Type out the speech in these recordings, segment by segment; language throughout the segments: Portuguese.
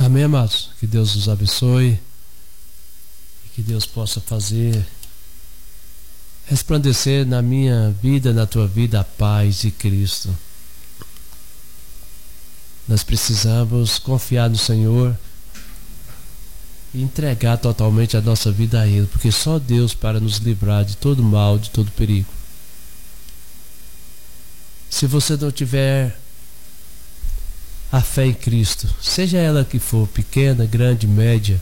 Amém, amados? Que Deus nos abençoe e que Deus possa fazer resplandecer na minha vida, na tua vida, a paz de Cristo. Nós precisamos confiar no Senhor e entregar totalmente a nossa vida a Ele, porque só Deus para nos livrar de todo mal, de todo perigo. Se você não tiver a fé em Cristo, seja ela que for, pequena, grande, média,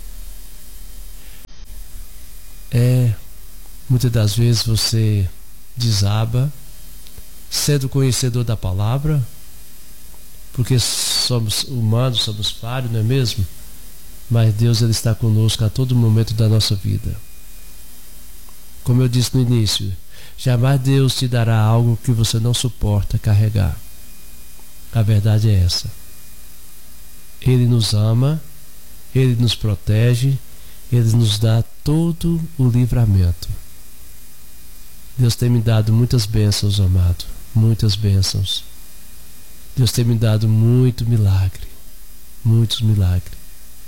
muitas das vezes você desaba, sendo conhecedor da palavra, porque somos humanos, somos falhos, não é mesmo? Mas Deus, Ele está conosco a todo momento da nossa vida. Como eu disse no início, jamais Deus te dará algo que você não suporta carregar. A verdade é essa. Ele nos ama, Ele nos protege, Ele nos dá todo o livramento. Deus tem me dado muitas bênçãos, amado, muitas bênçãos. Deus tem me dado muito milagre, muitos milagres.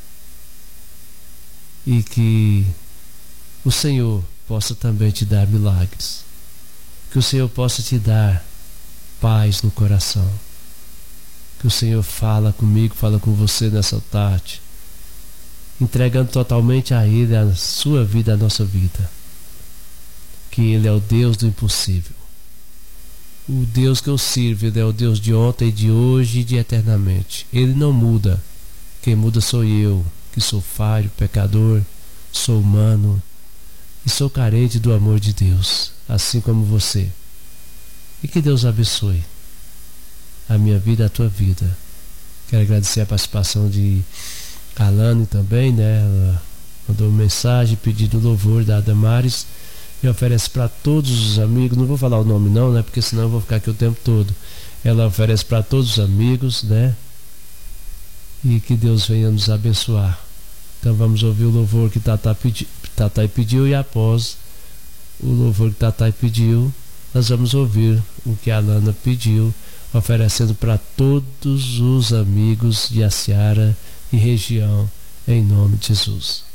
E que o Senhor possa também te dar milagres. Que o Senhor possa te dar paz no coração. Que o Senhor fala comigo, fala com você nessa tarde, entregando totalmente a Ele a sua vida, a nossa vida. Que Ele é o Deus do impossível. O Deus que eu sirvo, Ele é o Deus de ontem, de hoje e de eternamente. Ele não muda. Quem muda sou eu, que sou falho, pecador, sou humano e sou carente do amor de Deus, assim como você. E que Deus abençoe a minha vida, a tua vida. Quero agradecer a participação de Alane também, né? Ela mandou uma mensagem pedindo louvor da Adamares e oferece para todos os amigos. Não vou falar o nome não, né? Porque senão eu vou ficar aqui o tempo todo. Ela oferece para todos os amigos, né? E que Deus venha nos abençoar. Então vamos ouvir o louvor que Tatai pediu, e após o louvor que Tatai pediu, nós vamos ouvir o que a Alana pediu, oferecendo para todos os amigos de Aciara e região, em nome de Jesus.